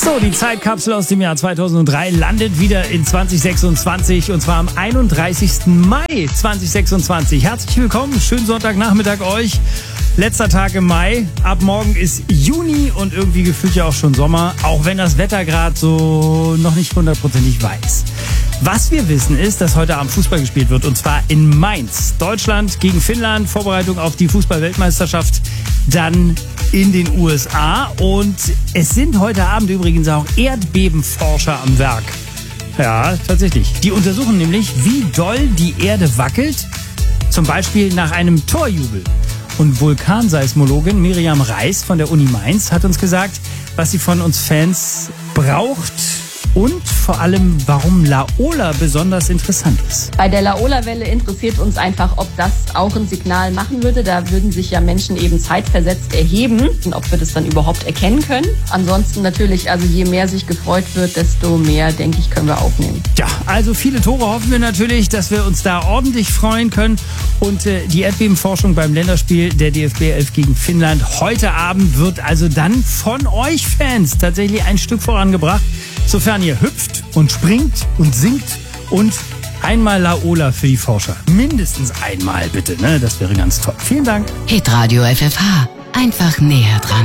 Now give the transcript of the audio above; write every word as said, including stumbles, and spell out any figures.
So, die Zeitkapsel aus dem Jahr zweitausenddrei landet wieder in zwanzig sechsundzwanzig und zwar am einunddreißigsten Mai zweitausendsechsundzwanzig. Herzlich willkommen, schönen Sonntagnachmittag euch. Letzter Tag im Mai, ab morgen ist Juni und irgendwie gefühlt ja auch schon Sommer, auch wenn das Wetter gerade so noch nicht hundertprozentig weiß. Was wir wissen ist, dass heute Abend Fußball gespielt wird und zwar in Mainz. Deutschland gegen Finnland, Vorbereitung auf die Fußball-Weltmeisterschaft dann in den U S A. Und es sind heute Abend übrigens auch Erdbebenforscher am Werk. Ja, tatsächlich. Die untersuchen nämlich, wie doll die Erde wackelt, zum Beispiel nach einem Torjubel. Und Vulkanseismologin Miriam Reis von der Uni Mainz hat uns gesagt, was sie von uns Fans braucht und vor allem, warum Laola besonders interessant ist. Bei der Laola-Welle interessiert uns einfach, ob das auch ein Signal machen würde. Da würden sich ja Menschen eben zeitversetzt erheben und ob wir das dann überhaupt erkennen können. Ansonsten natürlich, also je mehr sich gefreut wird, desto mehr, denke ich, können wir aufnehmen. Ja, also viele Tore hoffen wir natürlich, dass wir uns da ordentlich freuen können. Und äh, die Erdbebenforschung beim Länderspiel der D F B elf gegen Finnland heute Abend wird also dann von euch Fans tatsächlich ein Stück vorangebracht. Sofern ihr hüpft und springt und singt und einmal Laola für die Forscher. Mindestens einmal bitte, ne? Das wäre ganz toll. Vielen Dank. Hitradio F F H. Einfach näher dran.